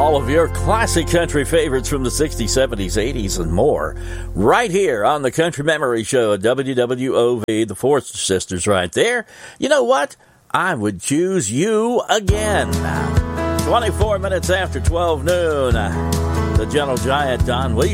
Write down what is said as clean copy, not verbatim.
all of your classic country favorites from the 60s, 70s, 80s, and more. Right here on the Country Memory Show at WWOV, the Forster Sisters right there. You know what? I would choose you again. 24 minutes after 12 noon, the gentle giant Don Williams